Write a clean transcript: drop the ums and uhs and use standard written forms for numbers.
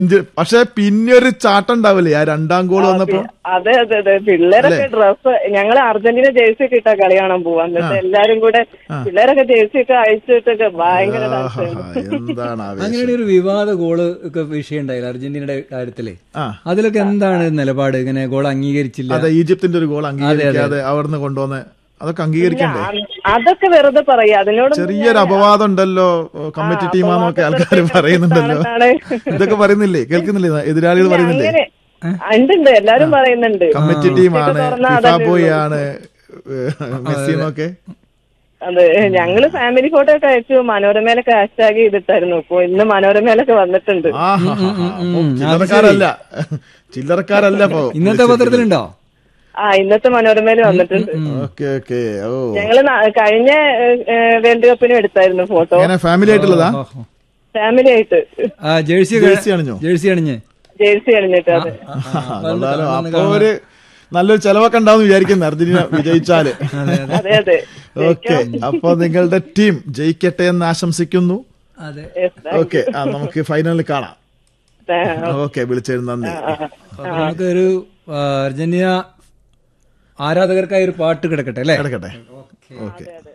പക്ഷെ പിന്നെ ഒരു ചാട്ടം ഉണ്ടാവില്ലേ ആ രണ്ടാം ഗോൾ വന്നപ്പോ? അതെ അതെ അതെ, പിള്ളേരൊക്കെ ഡ്രസ്സ്, ഞങ്ങള് അർജന്റീന ജേഴ്സി ഒക്കെ ഇട്ടാ കളി കാണാൻ പോവാ. എന്നിട്ട് എല്ലാരും കൂടെ പിള്ളേരൊക്കെ ജേഴ്സി ഒക്കെ അഴിച്ചിട്ടൊക്കെ ഭയങ്കര എന്താണ് അങ്ങനെ ഒരു വിവാദ ഗോള് ഒക്കെ വിഷയം ഉണ്ടായില്ല അർജന്റീനയുടെ കാര്യത്തില്. അതിലൊക്കെ എന്താണ് നിലപാട്? ഇങ്ങനെ ഗോൾ അംഗീകരിച്ചില്ല. അതെ, ഈജിപ്തിന്റെ ഒരു ഗോൾ അംഗീകരിക്കാതെ അവിടുന്ന് കൊണ്ടുവന്ന് അതൊക്കെ അംഗീകരിക്കണ്ടേ? അതൊക്കെ വെറുതെ പറയാ. അതിനോട് ചെറിയൊരു അപവാദം ഉണ്ടല്ലോ, കമ്മിറ്റി ടീമാന്നൊക്കെ ആൾക്കാർ പറയുന്നുണ്ടല്ലോ. ഇതൊക്കെ പറയുന്നില്ലേ, കേൾക്കുന്നില്ലേ? എതിരാളികൾ പറയുന്നില്ലേ? ഉണ്ട്, എല്ലാരും പറയുന്നുണ്ട്. കമ്മിറ്റി ടീമാണ്, ഫിഫ ബോയ് ആണ് മെസ്സിന്നൊക്കെ. അതെ, ഞങ്ങള് ഫാമിലി ഫോട്ടോ ഒക്കെ അയച്ചു, മനോരമയിലൊക്കെ ഹാഷ്ടാഗ് ചെയ്തിട്ടായിരുന്നു. ഇപ്പൊ ഇന്ന് മനോരമയിലൊക്കെ വന്നിട്ടുണ്ട്. ചില്ലറക്കാരല്ല ഇന്നത്തെ പത്രത്തിലുണ്ടോ? ഇന്നത്തെ മനോരമയിൽ വന്നിട്ടുണ്ട്. ഞങ്ങള് കഴിഞ്ഞ വേൾഡ് കപ്പിനും എടുത്തായിരുന്നു ഫോട്ടോ. ഫാമിലി ആയിട്ടുള്ളതാ? ഫാമിലി ആയിട്ട് ജേഴ്സി അണിഞ്ഞിട്ട്. അതെ, അപ്പൊ ഒരു നല്ലൊരു ചെലവൊക്കെ ഉണ്ടാവും വിചാരിക്കുന്നു അർജന്റീന വിജയിച്ചാല്. അതെ അതെ. ഓക്കെ, അപ്പൊ നിങ്ങളുടെ ടീം ജയിക്കട്ടെ എന്ന് ആശംസിക്കുന്നു. ഓക്കെ, നമുക്ക് ഫൈനലിൽ കാണാം. ഓക്കെ, വിളിച്ചതിന് നന്ദി. നമുക്കൊരു അർജന്റീന ആരാധകർക്കായി ഒരു പാട്ട് കിടക്കട്ടെ അല്ലേ? കിടക്കട്ടെ. ഓക്കെ.